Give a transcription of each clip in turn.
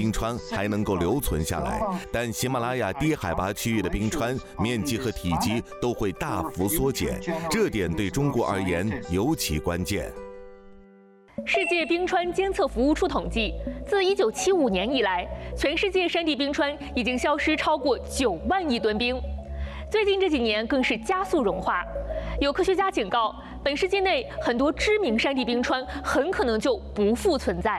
冰川还能够留存下来，但喜马拉雅低海拔区域的冰川面积和体积都会大幅缩减，这点对中国而言尤其关键。 世界冰川监测服务处统计，自1975年以来，全世界山地冰川已经消失超过9万亿吨冰。最近这几年更是加速融化。有科学家警告，本世纪内很多知名山地冰川很可能就不复存在。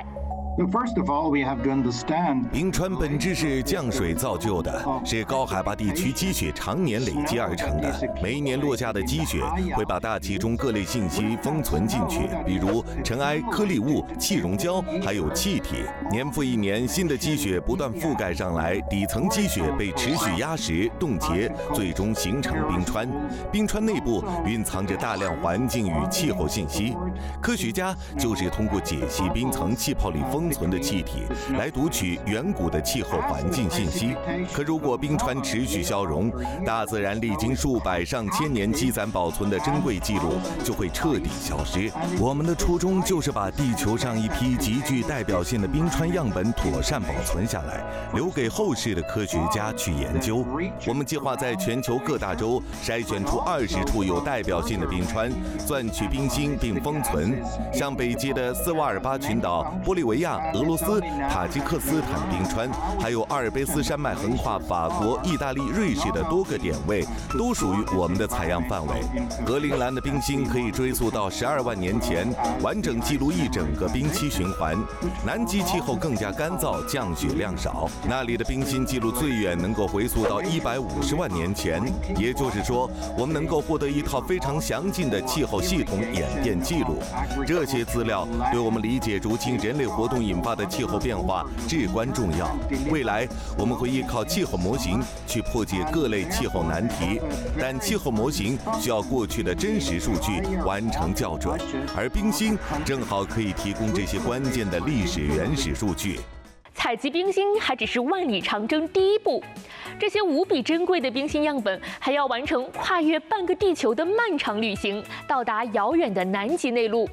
冰川本质是降水造就的，是高海拔地区积雪常年累积而成的。每一年落下的积雪会把大气中各类信息封存进去，比如尘埃、颗粒物、气溶胶，还有气体。年复一年，新的积雪不断覆盖上来，底层积雪被持续压实、冻结，最终形成冰川。冰川内部蕴藏着大量环境与气候信息，科学家就是通过解析冰层气泡里封存的气体来读取远古的气候环境信息。可如果冰川持续消融，大自然历经数百上千年积攒保存的珍贵记录就会彻底消失。我们的初衷就是把地球上一批极具代表性的冰川样本妥善保存下来，留给后世的科学家去研究。我们计划在全球各大洲筛选出20处有代表性的冰川，钻取冰芯并封存。像北极的斯瓦尔巴群岛、玻利维亚、俄罗斯、塔吉克斯坦冰川，还有阿尔卑斯山脉横跨法国、意大利、瑞士的多个点位，都属于我们的采样范围。格陵兰的冰芯可以追溯到12万年前，完整记录一整个冰期循环。南极气候更加干燥，降雪量少，那里的冰芯记录最远能够回溯到150万年前。也就是说，我们能够获得一套非常详尽的气候系统演变记录。这些资料对我们理解如今人类活动引发的气候变化至关重要。未来我们会依靠气候模型去破解各类气候难题，但气候模型需要过去的真实数据完成校准，而冰芯正好可以提供这些关键的历史原始数据。 采集冰芯还只是万里长征第一步，这些无比珍贵的冰芯样本还要完成跨越半个地球的漫长旅行，到达遥远的南极内陆。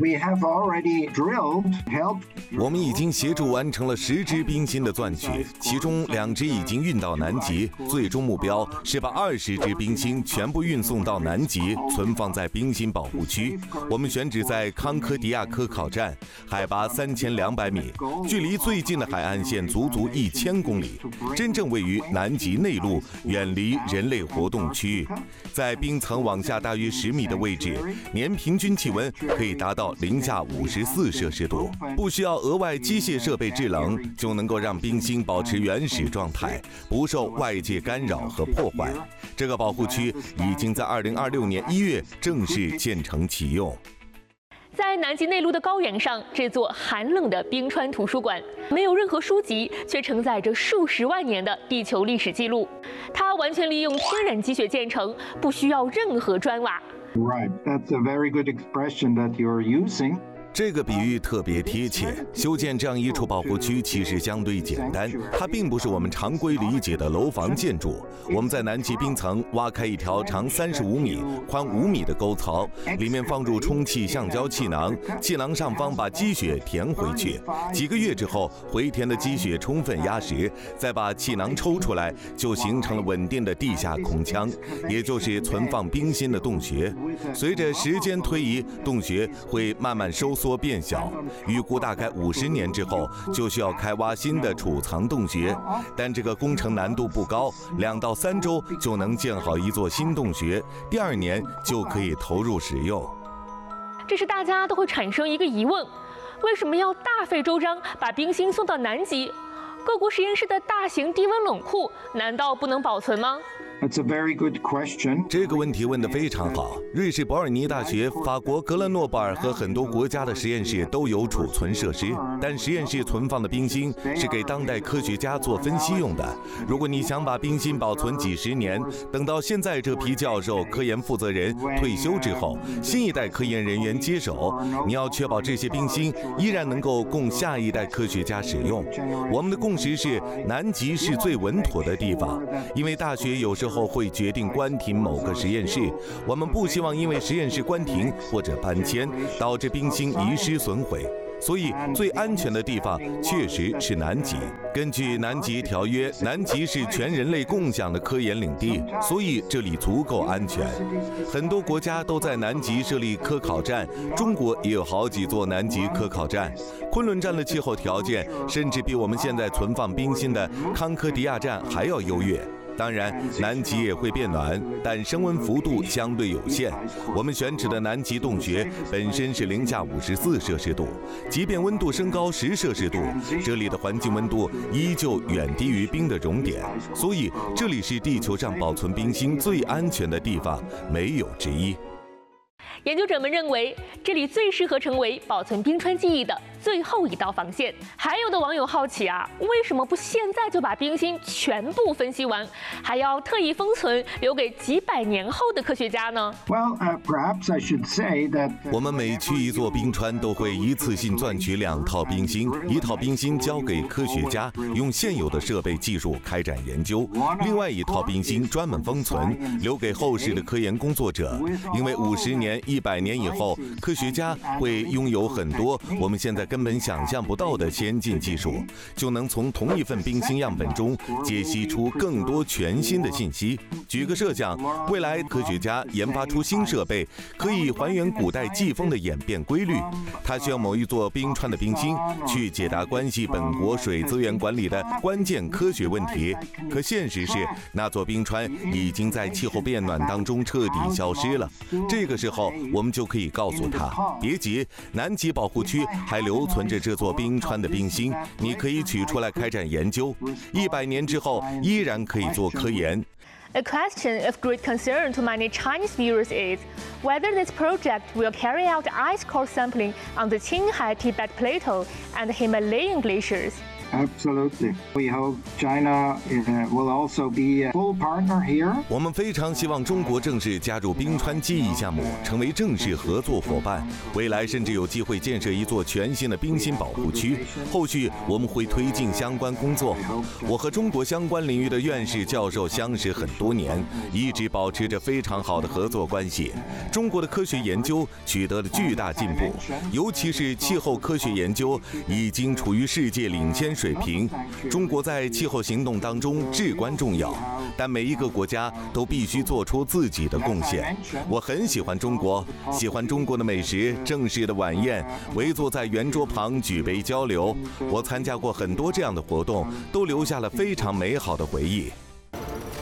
我们已经协助完成了10只冰芯的钻取，其中2只已经运到南极，最终目标是把20只冰芯全部运送到南极，存放在冰芯保护区。我们选址在康科迪亚科考站，海拔3200米，距离最近的海岸线足足1000公里，真正位于南极内陆，远离人类活动区域。在冰层往下大约10米的位置，年平均气温可以达到零下54摄氏度，不需要额外机械设备制冷，就能够让冰芯保持原始状态，不受外界干扰和破坏。这个保护区已经在2026年1月正式建成启用。 在南极内陆的高原上，这座寒冷的冰川图书馆没有任何书籍，却承载着数十万年的地球历史记录。它完全利用天然积雪建成，不需要任何砖瓦。 Right, that's a very good expression that you're using. 这个比喻特别贴切。修建这样一处保护区其实相对简单，它并不是我们常规理解的楼房建筑。我们在南极冰层挖开一条长35米、宽5米的沟槽，里面放入充气橡胶气囊，气囊上方把积雪填回去。几个月之后，回填的积雪充分压实，再把气囊抽出来，就形成了稳定的地下空腔，也就是存放冰芯的洞穴。随着时间推移，洞穴会慢慢收缩变小，预估大概50年之后就需要开挖新的储藏洞穴，但这个工程难度不高，2到3周就能建好一座新洞穴，第2年就可以投入使用。 这时大家都会产生一个疑问：为什么要大费周章把冰芯送到南极？各国实验室的大型低温冷库难道不能保存吗 ？That's a very good question. 这个问题问得非常好。瑞士伯尔尼大学、法国格勒诺布尔和很多国家的实验室都有储存设施，但实验室存放的冰芯是给当代科学家做分析用的。如果你想把冰芯保存几十年，等到现在这批教授、科研负责人退休之后，新一代科研人员接手，你要确保这些冰芯依然能够供下一代科学家使用。我们的共识是，南极是最稳妥的地方，因为大学有时候会决定关停某个实验室，我们不希望因为实验室关停或者搬迁导致冰芯遗失损毁。 所以最安全的地方确实是南极。根据南极条约，南极是全人类共享的科研领地，所以这里足够安全。很多国家都在南极设立科考站，中国也有好几座南极科考站。昆仑站的气候条件甚至比我们现在存放冰芯的康科迪亚站还要优越。当然，南极也会变暖，但升温幅度相对有限。我们选址的南极洞穴本身是-54摄氏度，即便温度升高10摄氏度，这里的环境温度依旧远低于冰的熔点，所以这里是地球上保存冰芯最安全的地方，没有之一。 研究者们认为，这里最适合成为保存冰川记忆的最后一道防线。还有的网友好奇啊，为什么不现在就把冰芯全部分析完，还要特意封存，留给几百年后的科学家呢？ Well, perhaps I should say that 我们每去一座冰川，都会一次性钻取2套冰芯，一套冰芯交给科学家，用现有的设备技术开展研究，另外一套冰芯专门封存，留给后世的科研工作者。因为50年、100年以后，科学家会拥有很多我们现在根本想象不到的先进技术，就能从同一份冰芯样本中解析出更多全新的信息。举个设想，未来科学家研发出新设备，可以还原古代季风的演变规律。它需要某一座冰川的冰芯去解答关系本国水资源管理的关键科学问题。可现实是，那座冰川已经在气候变暖当中彻底消失了。这个时候，我们就可以告诉他，别急，南极保护区还留存着这座冰川的冰芯，你可以取出来开展研究，100年之后依然可以做科研。 A question of great concern to many Chinese viewers is whether this project will carry out ice core sampling on the Qinghai Tibet Plateau and Himalayan glaciers. Absolutely. We hope China will also be a full partner here. 我们非常希望中国正式加入冰川记忆项目，成为正式合作伙伴。未来甚至有机会建设一座全新的冰芯保护区。后续我们会推进相关工作。我和中国相关领域的院士教授相识很多年，一直保持着非常好的合作关系。中国的科学研究取得了巨大进步，尤其是气候科学研究已经处于世界领先水平。中国在气候行动当中至关重要，但每一个国家都必须做出自己的贡献。我很喜欢中国，喜欢中国的美食、正式的晚宴，围坐在圆桌旁举杯交流。我参加过很多这样的活动，都留下了非常美好的回忆。